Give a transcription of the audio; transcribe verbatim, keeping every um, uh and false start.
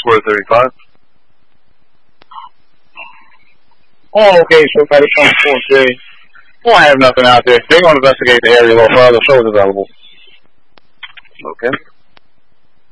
square thirty-five. Oh, okay, so by the phone four J. Well, I have nothing out there. They're going to investigate the area a little further, so it's available. Okay.